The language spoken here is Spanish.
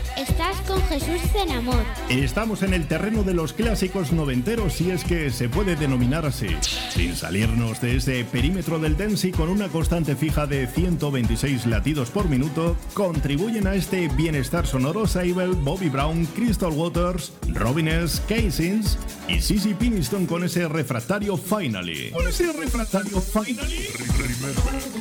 Estás con Jesús Zenamor. Estamos en el terreno de los clásicos noventeros, si es que se puede denominar así. Sin salirnos de ese perímetro del dance y con una constante fija de 126 latidos por minuto, contribuyen a este bienestar sonoro Sable, Bobby Brown, Crystal Waters, Robin S., Casins y Sissy Peniston con ese refractario Finally.